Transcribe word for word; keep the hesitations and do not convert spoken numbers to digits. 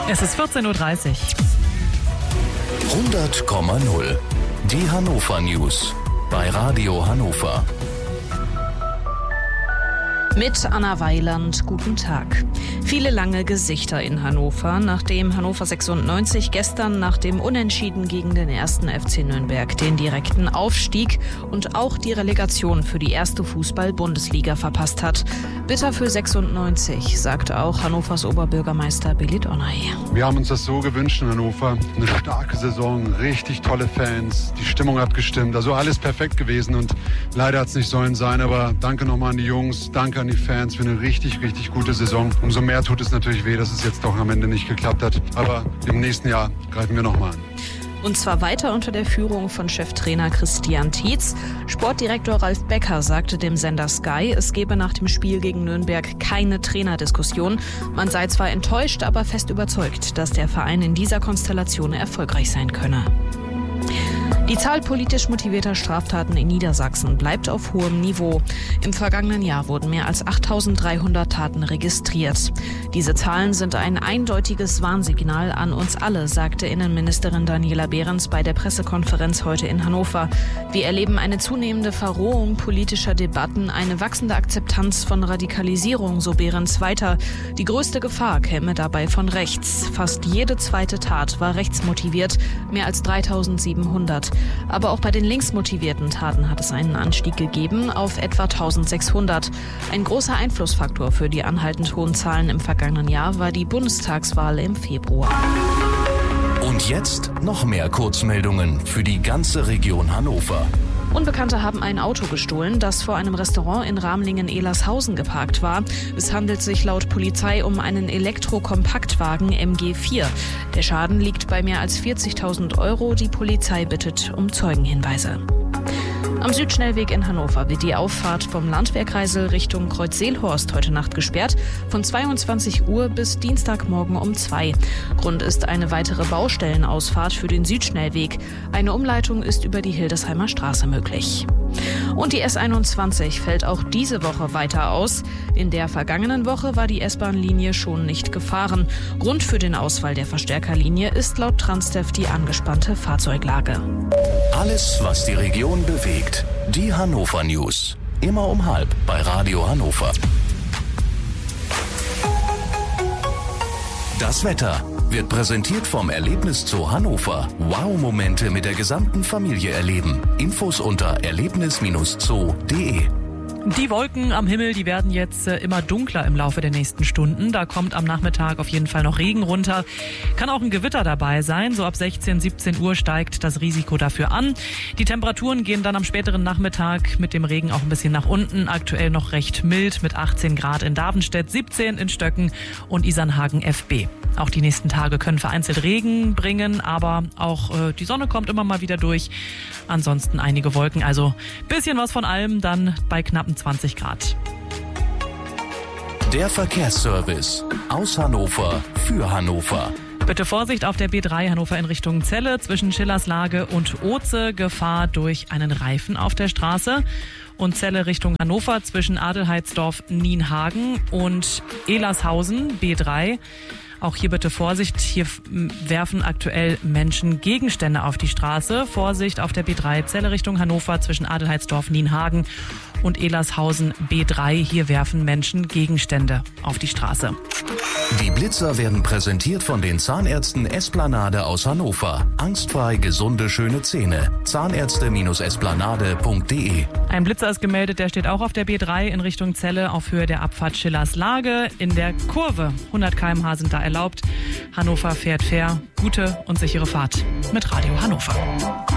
Es ist vierzehn Uhr dreißig. hundert Komma null. Die Hannover News bei Radio Hannover. Mit Anna Weiland, guten Tag. Viele lange Gesichter in Hannover, nachdem Hannover sechsundneunzig gestern nach dem Unentschieden gegen den ersten F C Nürnberg den direkten Aufstieg und auch die Relegation für die erste Fußball-Bundesliga verpasst hat. Bitter für sechsundneunzig, sagte auch Hannovers Oberbürgermeister Belit Onay. Wir haben uns das so gewünscht in Hannover. Eine starke Saison, richtig tolle Fans, die Stimmung hat gestimmt, also alles perfekt gewesen und leider hat es nicht sollen sein, aber danke nochmal an die Jungs, danke an die Fans für eine richtig, richtig gute Saison. Umso mehr tut es natürlich weh, dass es jetzt doch am Ende nicht geklappt hat. Aber im nächsten Jahr greifen wir nochmal an. Und zwar weiter unter der Führung von Cheftrainer Christian Tietz. Sportdirektor Ralf Becker sagte dem Sender Sky, es gebe nach dem Spiel gegen Nürnberg keine Trainerdiskussion. Man sei zwar enttäuscht, aber fest überzeugt, dass der Verein in dieser Konstellation erfolgreich sein könne. Die Zahl politisch motivierter Straftaten in Niedersachsen bleibt auf hohem Niveau. Im vergangenen Jahr wurden mehr als achttausenddreihundert Taten registriert. Diese Zahlen sind ein eindeutiges Warnsignal an uns alle, sagte Innenministerin Daniela Behrens bei der Pressekonferenz heute in Hannover. Wir erleben eine zunehmende Verrohung politischer Debatten, eine wachsende Akzeptanz von Radikalisierung, so Behrens weiter. Die größte Gefahr käme dabei von rechts. Fast jede zweite Tat war rechtsmotiviert, mehr als dreitausendsiebenhundert. Aber auch bei den linksmotivierten Taten hat es einen Anstieg gegeben auf etwa eintausendsechshundert. Ein großer Einflussfaktor für die anhaltend hohen Zahlen im vergangenen Jahr war die Bundestagswahl im Februar. Und jetzt noch mehr Kurzmeldungen für die ganze Region Hannover. Unbekannte haben ein Auto gestohlen, das vor einem Restaurant in Ramlingen-Ehlershausen geparkt war. Es handelt sich laut Polizei um einen Elektrokompaktwagen M G vier. Der Schaden liegt bei mehr als vierzigtausend Euro. Die Polizei bittet um Zeugenhinweise. Am Südschnellweg in Hannover wird die Auffahrt vom Landwehrkreisel Richtung Kreuz-Seelhorst heute Nacht gesperrt, von zweiundzwanzig Uhr bis Dienstagmorgen um zwei. Grund ist eine weitere Baustellenausfahrt für den Südschnellweg. Eine Umleitung ist über die Hildesheimer Straße möglich. Und die S einundzwanzig fällt auch diese Woche weiter aus. In der vergangenen Woche war die S-Bahn-Linie schon nicht gefahren. Grund für den Ausfall der Verstärkerlinie ist laut Transdev die angespannte Fahrzeuglage. Alles, was die Region bewegt. Die Hannover News. Immer um halb bei Radio Hannover. Das Wetter wird präsentiert vom Erlebniszoo Hannover. Wow-Momente mit der gesamten Familie erleben. Infos unter erlebnis Bindestrich zoo punkt de. Die Wolken am Himmel, die werden jetzt immer dunkler im Laufe der nächsten Stunden. Da kommt am Nachmittag auf jeden Fall noch Regen runter. Kann auch ein Gewitter dabei sein. So ab sechzehn, siebzehn Uhr steigt das Risiko dafür an. Die Temperaturen gehen dann am späteren Nachmittag mit dem Regen auch ein bisschen nach unten. Aktuell noch recht mild mit achtzehn Grad in Davenstedt, siebzehn in Stöcken und Isernhagen F B. Auch die nächsten Tage können vereinzelt Regen bringen, aber auch äh, die Sonne kommt immer mal wieder durch. Ansonsten einige Wolken, also bisschen was von allem, dann bei knappen zwanzig Grad. Der Verkehrsservice aus Hannover für Hannover. Bitte Vorsicht auf der B drei Hannover in Richtung Celle zwischen Schillerslage und Oze. Gefahr durch einen Reifen auf der Straße. Und Celle Richtung Hannover zwischen Adelheidsdorf, Nienhagen und Ehlershausen B drei. Auch hier bitte Vorsicht, hier werfen aktuell Menschen Gegenstände auf die Straße. Vorsicht auf der B drei Celle Richtung Hannover zwischen Adelheidsdorf, Nienhagen und Ehlershausen B drei. Hier werfen Menschen Gegenstände auf die Straße. Die Blitzer werden präsentiert von den Zahnärzten Esplanade aus Hannover. Angstfrei gesunde, schöne Zähne. Zahnärzte Esplanade punkt de. Ein Blitzer ist gemeldet, der steht auch auf der B drei in Richtung Celle auf Höhe der Abfahrt Schillerslage. In der Kurve hundert Kilometer pro Stunde sind da erlaubt. Hannover fährt fair. Gute und sichere Fahrt mit Radio Hannover.